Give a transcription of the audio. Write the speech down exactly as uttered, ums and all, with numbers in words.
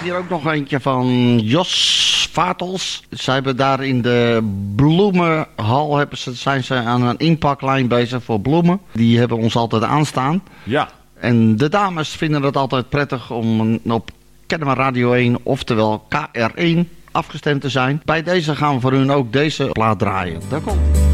hier ook nog eentje van Jos Vaartels. Ze hebben daar in de bloemenhal hebben ze, zijn ze aan een inpaklijn bezig voor bloemen. Die hebben ons altijd aanstaan. Ja. En de dames vinden het altijd prettig om op Kennemer Radio één, oftewel K R één, afgestemd te zijn. Bij deze gaan we voor hun ook deze plaat draaien. Daar komt.